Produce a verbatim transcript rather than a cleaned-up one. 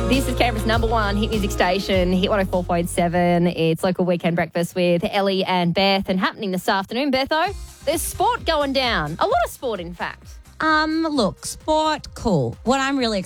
This is Canberra's number one hit music station, Hit one oh four point seven. It's local weekend breakfast with Ellie and Beth, and happening this afternoon, Betho, there's sport going down. A lot of sport, in fact. Um, look, sport, cool. What I'm really